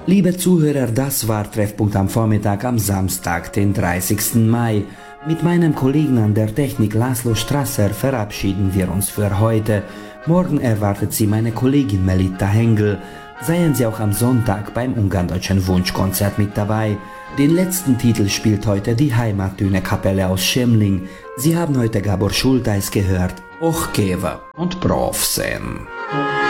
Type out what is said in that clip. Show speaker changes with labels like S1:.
S1: Liebe Zuhörer, das war Treffpunkt am Vormittag am Samstag, den 30. Mai. Mit meinem Kollegen an der Technik Laszlo Strasser verabschieden wir uns für heute. Morgen erwartet Sie meine Kollegin Melita Hengel. Seien Sie auch am Sonntag beim Ungarndeutschen Wunschkonzert mit dabei. Den letzten Titel spielt heute die Heimatdüne-Kapelle aus Schemling. Sie haben heute Gabor Schultais gehört, Och Keva und Profsen.